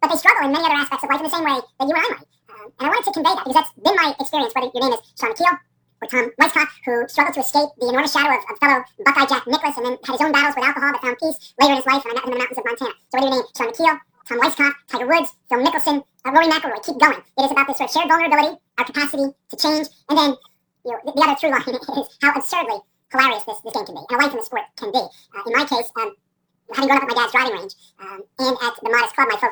but they struggle in many other aspects of life in the same way that you and I might. And I wanted to convey that because that's been my experience, whether your name is Sean McKeel or Tom Weiskopf, who struggled to escape the enormous shadow of fellow Buckeye Jack Nicklaus and then had his own battles with alcohol but found peace later in his life, and I met him in the mountains of Montana. So whether your name is Sean McKeel, Tom Weiskopf, Tiger Woods, Phil Mickelson, Rory McIlroy, keep going. It is about this sort of shared vulnerability, our capacity to change, and then the other through line is how absurdly hilarious this game can be, and a life in the sport can be. In my case, having grown up at my dad's driving range and at the modest club my folks